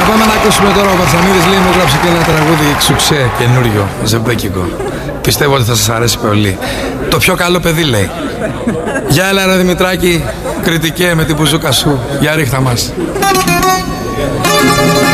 πάμε να ακούσουμε τώρα. Ο Βαρσανίδης λέει μου γράψε και ένα τραγούδι ξουξέ καινούριο, ζεμπέκικο. Πιστεύω ότι θα σας αρέσει πολύ. Το πιο καλό παιδί λέει. Για έλα ρε Δημητράκη, κριτικέ με την μπουζούκα σου. Για ρίχτα μας.